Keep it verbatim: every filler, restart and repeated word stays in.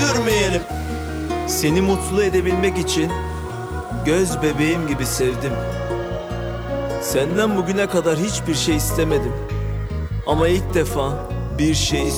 görmeyelim. Seni mutlu edebilmek için göz bebeğim gibi sevdim. Senden bugüne kadar hiçbir şey istemedim. Ama ilk defa bir şey